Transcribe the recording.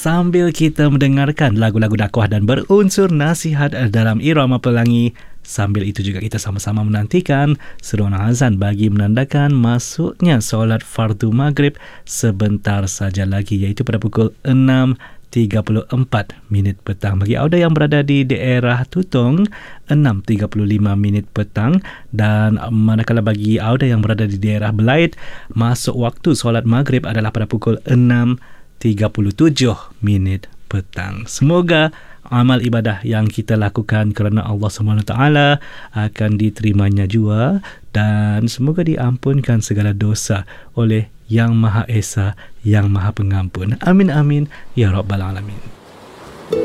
sambil kita mendengarkan lagu-lagu dakwah dan berunsur nasihat dalam irama pelangi. Sambil itu juga kita sama-sama menantikan seruan azan bagi menandakan masuknya solat fardu maghrib sebentar saja lagi, iaitu pada pukul 6.34 minit petang. Bagi anda yang berada di daerah Tutong, 6.35 minit petang. Dan manakala bagi anda yang berada di daerah Belait, masuk waktu solat maghrib adalah pada pukul 6.37 minit petang. Semoga amal ibadah yang kita lakukan kerana Allah SWT akan diterimanya jua, dan semoga diampunkan segala dosa oleh Yang Maha Esa, Yang Maha Pengampun. Amin amin ya rabbal alamin.